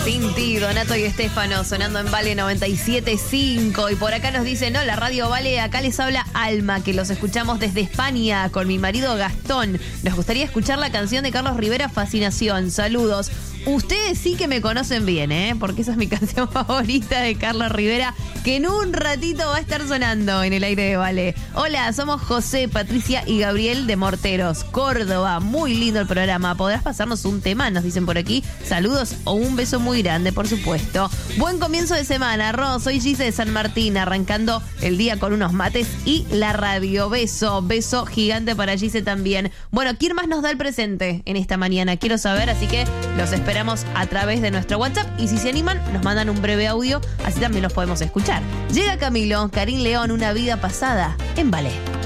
Tinti, Donato y Estefano sonando en Vale 97.5. Y por acá nos dicen, no, la radio Vale, acá les habla Alma, que los escuchamos desde España con mi marido Gastón. Nos gustaría escuchar la canción de Carlos Rivera, Fascinación. Saludos. Ustedes sí que me conocen bien, porque esa es mi canción favorita de Carlos Rivera, que en un ratito va a estar sonando en el aire de Vale. Hola, somos José, Patricia y Gabriel de Morteros, Córdoba. Muy lindo el programa. ¿Podrás pasarnos un tema? Nos dicen por aquí. Saludos o un beso muy grande, por supuesto. Buen comienzo de semana, Ro. Soy Gise de San Martín, arrancando el día con unos mates y la radio. Beso gigante para Gise también. Bueno, ¿quién más nos da el presente en esta mañana? Quiero saber, así que los esperamos a través de nuestro WhatsApp y si se animan nos mandan un breve audio, así también los podemos escuchar. Llega Camilo, Karim León, Una vida pasada en Vale.